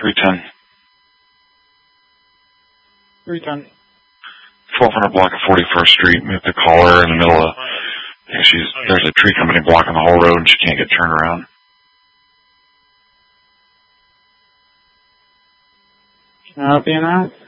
310. 310. 1200 block of 41st Street. We have to call her in the middle of... There's a tree company blocking the whole road and she can't get turned around. Can I help you now?